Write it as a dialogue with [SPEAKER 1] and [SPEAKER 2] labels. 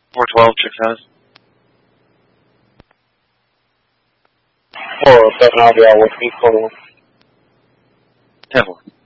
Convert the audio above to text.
[SPEAKER 1] 412, check status.
[SPEAKER 2] 407, I'll be all with me, 41.
[SPEAKER 1] 10-4.